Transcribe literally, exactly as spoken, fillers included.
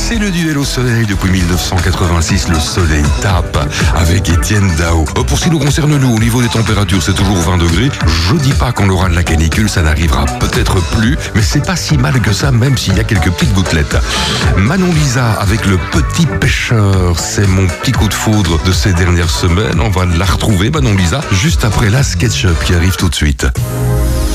C'est le duel au soleil depuis mille neuf cent quatre-vingt-six, le soleil tape avec Étienne Dao. Pour ce qui nous concerne, nous, au niveau des températures, c'est toujours vingt degrés. Je dis pas qu'on aura de la canicule, ça n'arrivera peut-être plus, mais c'est pas si mal que ça, même s'il y a quelques petites gouttelettes. Manon Lisa avec le petit pêcheur, c'est mon petit coup de foudre de ces dernières semaines. On va la retrouver, Manon Lisa, juste après la SketchUp qui arrive tout de suite.